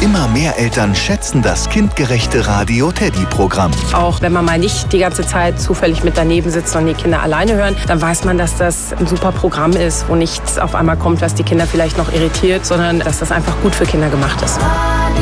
Immer mehr Eltern schätzen das kindgerechte Radio-Teddy-Programm. Auch wenn man mal nicht die ganze Zeit zufällig mit daneben sitzt und die Kinder alleine hören, dann weiß man, dass das ein super Programm ist, wo nichts auf einmal kommt, was die Kinder vielleicht noch irritiert, sondern dass das einfach gut für Kinder gemacht ist.